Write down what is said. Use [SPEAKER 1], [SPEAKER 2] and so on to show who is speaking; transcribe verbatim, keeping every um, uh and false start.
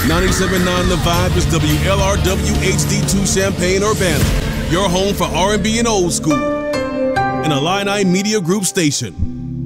[SPEAKER 1] ninety-seven point nine The Vibe is W L R W H D two Champaign-Urbana, your home for R and B and old school. An Illini Media Group station.